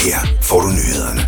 Her får du nyhederne.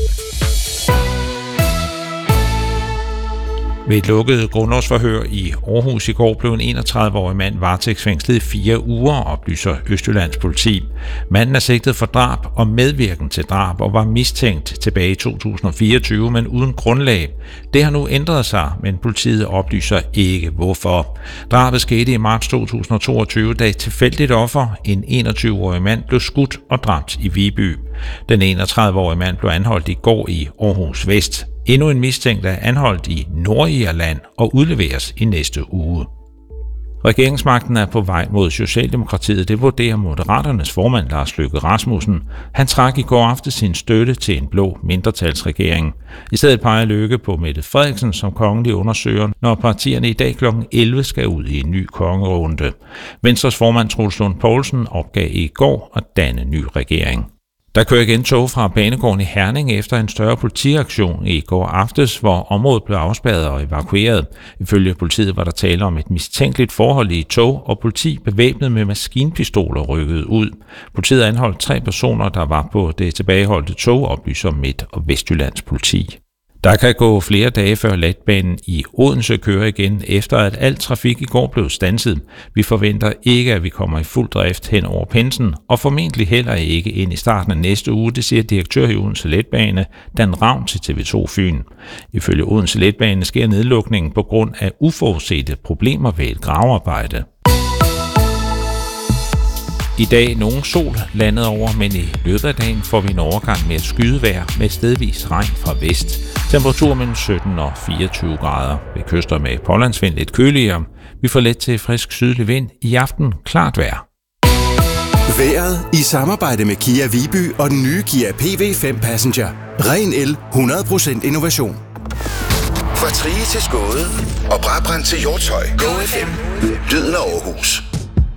Ved et lukket grundlovsforhør i Aarhus i går blev en 31-årig mand varetægtsfængslet i 4 uger, oplyser Østjyllands politi. Manden er sigtet for drab og medvirken til drab og var mistænkt tilbage i 2024, men uden grundlag. Det har nu ændret sig, men politiet oplyser ikke hvorfor. Drabet skete i marts 2022, da et tilfældigt offer, en 21-årig mand, blev skudt og dræbt i Viby. Den 31-årige mand blev anholdt i går i Aarhus Vest. Endnu en mistænkt er anholdt i Nordirland og udleveres i næste uge. Regeringsmagten er på vej mod Socialdemokratiet, det vurderer Moderaternes formand Lars Løkke Rasmussen. Han trak i går aftes sin støtte til en blå mindretalsregering. I stedet peger Løkke på Mette Frederiksen som kongelig undersøger, når partierne i dag kl. 11 skal ud i en ny kongerunde. Venstres formand Troels Lund Poulsen opgav i går at danne ny regering. Der kører igen tog fra banegården i Herning efter en større politiaktion i går aftes, hvor området blev afspærret og evakueret. Ifølge politiet var der tale om et mistænkeligt forhold i et tog, og politi bevæbnet med maskinpistoler rykkede ud. Politiet anholdt 3 personer, der var på det tilbageholdte tog, oplyser Midt- og Vestjyllands politi. Der kan gå flere dage før letbanen i Odense kører igen, efter at al trafik i går blev standset. Vi forventer ikke, at vi kommer i fuld drift hen over pinsen, og formentlig heller ikke ind i starten af næste uge, det siger direktør i Odense Letbane, Dan Ravn til TV2 Fyn. Ifølge Odense Letbane sker nedlukningen på grund af uforudsete problemer ved et gravearbejde. I dag nogen sol landet over, men i løbet af dagen får vi en overgang med et skydevejr med stedvis regn fra vest. Temperatur mellem 17 og 24 grader. Ved kyster med pålandsvind lidt køligere. Vi får let til frisk sydlig vind. I aften klart vejr. Vejret i samarbejde med Kia Viby og den nye Kia PV5 Passenger. Ren el, 100% innovation. Fra Trige til Skåde og Brabrand til Hjortshøj. Go FM. Lyden af Aarhus.